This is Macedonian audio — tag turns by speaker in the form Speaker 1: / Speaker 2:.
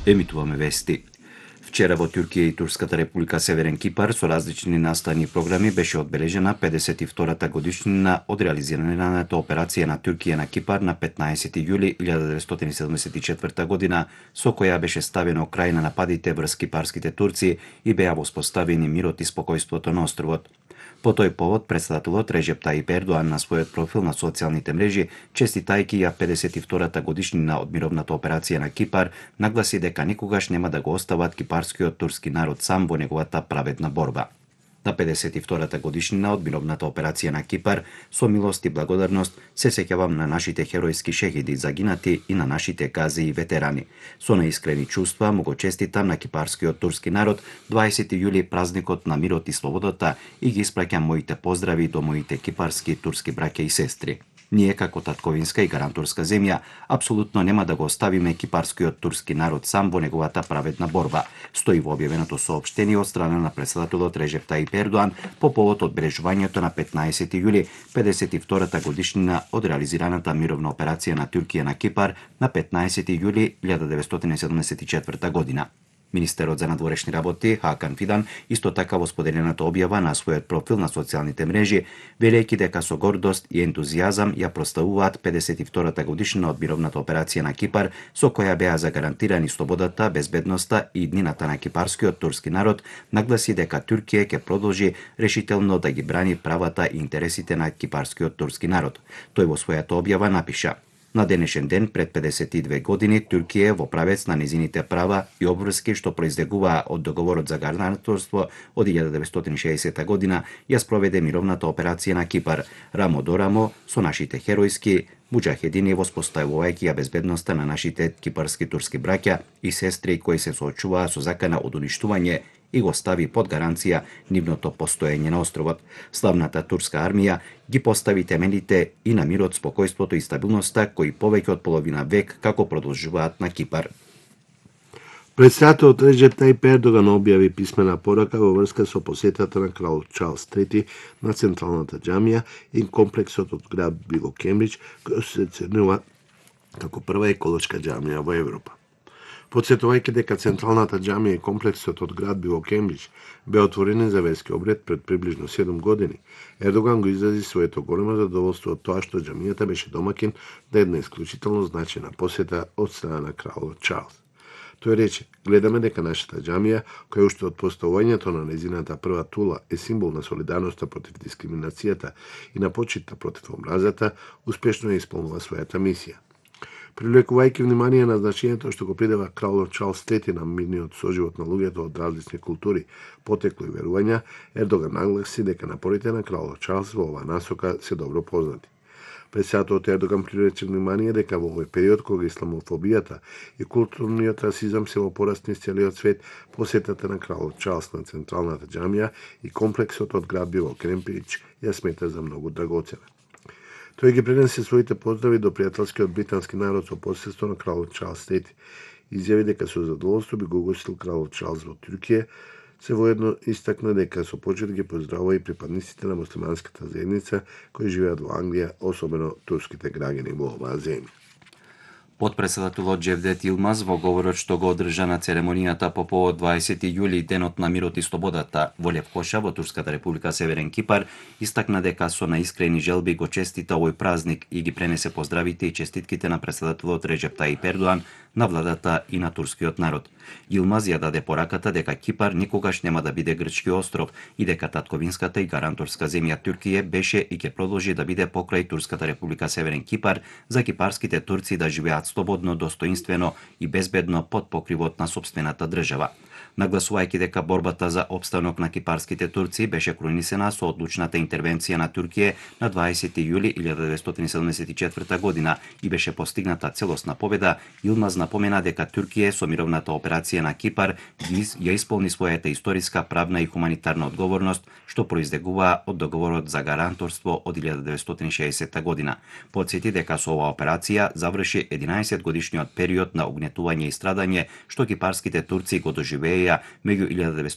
Speaker 1: Емитуваме вести. Вчера во Туркија и Турската република Северен Кипар со различни наставни програми беше одбележена 52-та годишнина од реализираната операција на Туркија на Кипар на 15 јули 1974 година, со која беше ставено крај на нападите врз кипарските турци и беа воспоставени мирот и спокојството на островот. По тој повод, председателот Режеп Таип Ердоан на својот профил на социјалните мрежи, честитајќи ја 52-та годишнина од мировната операција на Кипар, нагласи дека никогаш нема да го остават кипарскиот турски народ сам во неговата праведна борба. На 52-та годишнина од мировната операција на Кипар, со милост и благодарност се сеќавам на нашите херојски шехиди загинати и на нашите гази и ветерани. Со наискрени чувства му го честитам на кипарскиот турски народ 20 јули празникот на мирот и слободата и ги испраќам моите поздрави до моите кипарски турски браќа и сестри. Ние, како татковинска и гаранторска земја, апсолутно нема да го оставиме кипарскиот турски народ сам во неговата праведна борба, стои во објавеното соопштение од страна на председателот Режеп Таип Ердоан по повод одбележувањето на 15 јули 52-та годишнина од реализираната мировна операција на Туркија на Кипар на 15 јули 1974 година. Министерот за надворешни работи Хакан Фидан исто така во споделената објава на својот профил на социјалните мрежи, велејќи дека со гордост и ентузијазам ја прославуваат 52-та годишнина од мировната операција на Кипар, со која беа загарантирани слободата, безбедноста и иднината на кипарскиот турски народ, нагласи дека Туркија ќе продолжи решително да ги брани правата и интересите на кипарскиот турски народ. Тој во својата објава напиша: На денешен ден, пред 52 години, Туркија во правец на незините права и обврски што произлегуваа од договорот за гаранторство од 1960 година, ја спроведе мировната операција на Кипар, рамо до рамо со нашите херојски муџахедини, воспоставувајќи ја безбедноста на нашите кипарски турски браќа и сестри кои се соочуваа со закана од уништување и го стави под гаранција нивното постоење на островот. Славната турска армија ги постави темелите и на мирот, спокојството и стабилноста кои повеќе од половина век како продолжуваат на Кипар.
Speaker 2: Председателот Режеп Таип Ердоган објави писмена порака во врска со посетата на крал Чарлс III на Централната џамија и комплексот од град Било Кембридж, кој се ценува како прва еколошка џамија во Европа. Подсетувајќи дека Централната џамија и комплексот од град Било Кембридж беа отворени за верски обред пред приближно 7 години, Ердоган го изрази своето големо задоволство од тоа што џамијата беше домакин на една исклучително значајна посета од страна на кралот Чарлс. Тој рече: гледаме дека нашата џамија, која уште од поставувањето на незината прва тула е символ на солидарноста против дискриминацијата и на почитта против омразата, успешно ја исполнува својата мисија. Привлекувајќи внимание на значењето што го придава кралот Чарлс III на мирниот соживот на луѓето од различни култури, потекло и верувања, Ердоган нагласи дека напорите на кралот Чарлс во оваа насока се добро познати. Председателот Ердоган привлече внимание дека во овој период кога исламофобијата и културниот расизам се во пораст низ целиот свет, посетата на кралот Чарлс на Централната џамија и комплексот од град Било Кембридж ја смета за многу драгоцена. Тој ги пренесе своите поздрави до пријателскиот британски народ со посредство на кралот Чарлс III. Изјави дека со задоволство би го угостил кралот Чарлс во Туркија, се воедно истакна дека со почит ги поздравува и припадниците на муслиманската заедница кои живеат во Англија, особено турските граѓани во оваа земја.
Speaker 1: Подпредседателот Џевдет Илмаз во говорот што го одржа на церемонијата по повод 20 јули, денот на мирот и слободата во Левкоша во Турската република Северен Кипар, истакна дека со наискрени желби го честита овој празник и ги пренесе поздравите и честитките на председателот Режеп Таип Ердоан на владата и на турскиот народ. Илмаз ја даде пораката дека Кипар никогаш нема да биде грчки остров и дека татковинската и гаранторска земја Туркија беше и ќе продолжи да биде покрај Турската република Северен Кипар за кипарските турци да живеат слободно, достоинствено и безбедно под покривот на сопствената држава. Нагласувајќи дека борбата за опстанок на кипарските турци беше кронисена со одлучната интервенција на Туркија на 20 јули 1974 година и беше постигната целосна победа, Илмаз напомена дека Туркија со мировната операција на Кипар ја исполни својата историска, правна и хуманитарна одговорност, што произлегува од договорот за гаранторство од 1960 година. Потсети дека со оваа операција заврши 11 годишниот период на угнетување и страдање што кипарските турци го доживееја меѓу